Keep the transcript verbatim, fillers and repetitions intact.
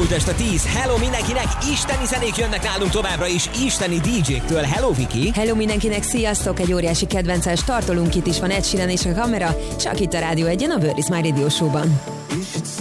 Elmúlt este tíz. Hello mindenkinek, isteni zenék jönnek nálunk továbbra is, isteni dé jéktől. Hello Viki! Hello mindenkinek, sziasztok! Egy óriási kedvences tartolunk, itt is van Ed Sheeran és a kamera, csak itt a Rádió Egyen, a Word is My Radio Show-ban.